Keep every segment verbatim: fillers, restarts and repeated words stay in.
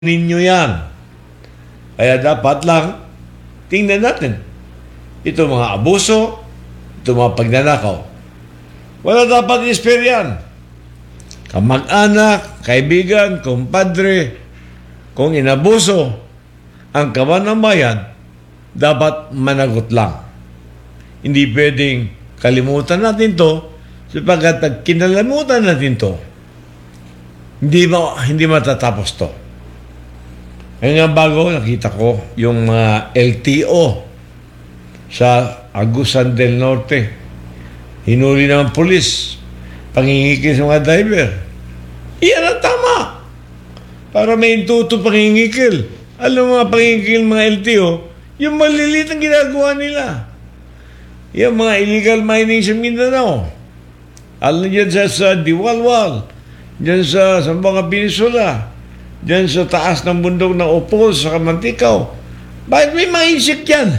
ninyo yan. Kaya dapat lang tingnan natin. Ito mga abuso, ito mga pagnanakaw. Wala dapat i-spare yan. Kamag-anak, kaibigan, kumpadre, kung inabuso ang kawan ng bayan, dapat managot lang. Hindi pwedeng kalimutan natin to sapagkat pag kinalimutan natin to, hindi, ma hindi matatapos to. Ngayon nga bago, nakita ko yung mga L T O sa Agusan del Norte. Hinuli ng pulis, pangingikil sa mga driver. Iyan ang tama. Para may intuto pangingikil. Alam mo mga pangingikil mga L T O, yung malilit ang ginagawa nila. Yung mga illegal mining sa Mindanao. Alam dyan sa, sa Diwalwal, dyan sa Zamboanga Peninsula, dyan sa taas ng bundok ng Opos, sa Kamantikaw. Bakit may mga insect yan?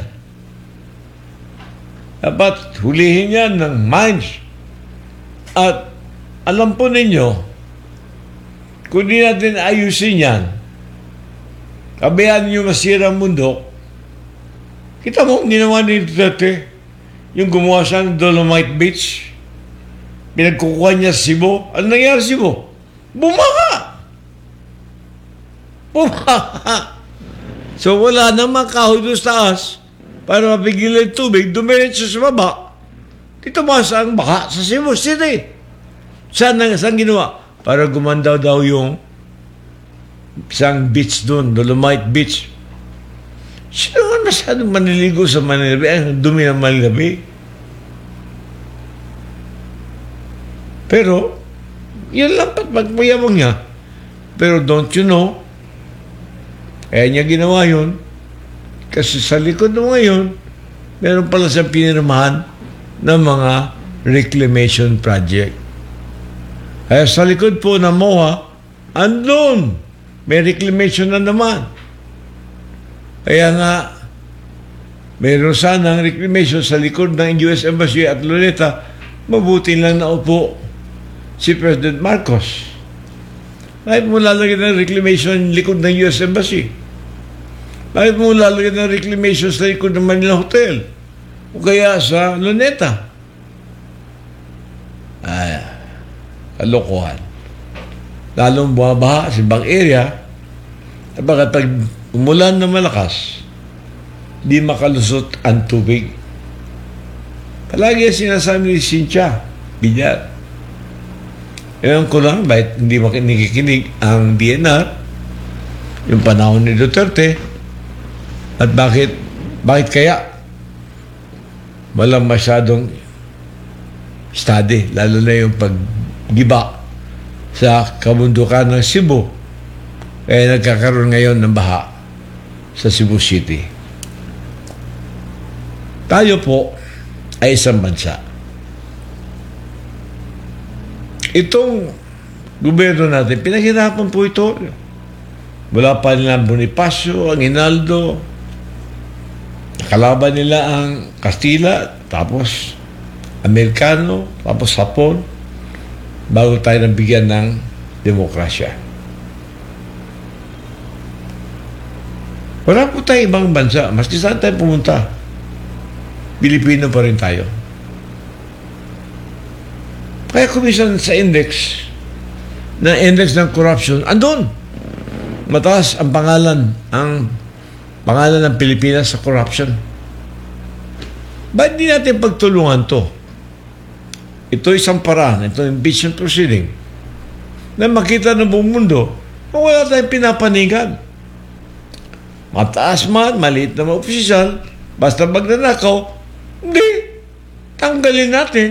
Dapat hulihin yan ng mines. At alam po ninyo, kung di natin ayusin yan, kabayaan nyo masira ang bundok, kita mo, ginawa ni Duterte, yung gumawa siya ng Dolomite Beach, pinagkukuha niya sa Cebu. Ano nangyari sa Cebu? Bumaha! Bumaha! So wala namang kahoy doon sa taas para mapigilan yung tubig, dumiretso sa baba. Dito mas ang baha sa Cebu City. Saan, saan ginawa? Para gumandaw daw yung isang beach doon, Dolomite Beach. Sino man masyadong maniligo sa Manilabi? Ang dumi ng Manilabi. Pero, yun lang pat magpayamang niya. Pero don't you know, kaya niya ginawa yun, kasi sa likod mo ngayon, meron pala siyang pinirmahan ng mga reclamation project. Kaya sa likod po ng MOA, andun, may reclamation na naman. Kaya nga, meron sanang reclamation sa likod ng U S Embassy at Luneta, mabuti lang naupo si President Marcos. Bakit mo lalagyan ng reclamation likod ng U S Embassy? Bakit mo lalagyan ng reclamation sa likod ng Manila Hotel? O kaya sa Luneta? Ay, kalokohan. Lalong bumabaha sa ibang area, kapag pag umulan na malakas, di makalusot ang tubig. Palagi sinasabi ni Cynthia Villar. Ewan ko lang, bakit hindi makikinig ang D N R, yung panahon ni Duterte, at bakit, bakit kaya walang masyadong study, lalo na yung paggiba sa kabundukan ng Cebu, kaya nagkakaroon ngayon ng baha sa Cebu City. Tayo po ay isang bansa. Itong gobyerno natin, pinaghirapan po ito. Wala pa nila Bonifacio, ang Hinaldo, kalaban nila ang Kastila, tapos Amerikano, tapos Hapon, bago tayo nabigyan ng demokrasya. Wala po tayo ibang bansa. Maski saan tayo pumunta, Pilipino pa rin tayo. Kaya kumisan sa index, na index ng corruption, andun. Mataas ang pangalan, ang pangalan ng Pilipinas sa corruption. Ba't di natin pagtulungan to? Ito isang paraan, ito impeachment proceeding, na makita ng buong mundo kung wala tayong pinapanigan. Mataas man, maliit na mga opisyal, basta magnanakaw, hindi, tanggalin natin.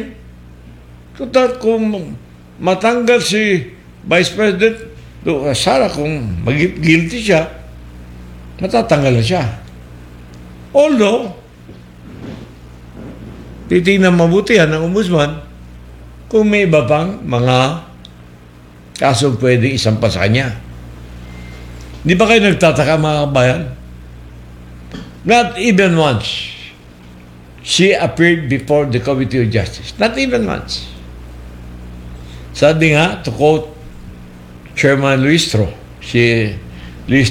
Kung matanggal si Vice President Sara, kung mag-guilty siya, matatanggal na siya. Although, titingnan mabuti yan ng ombudsman kung may iba pang mga kaso pwedeng isampa sa kanya. Di ba kayo nagtataka, mga kabayan? Not even once she appeared before the Committee of Justice. Not even once. Sabi nga, to quote Chairman Luistro, si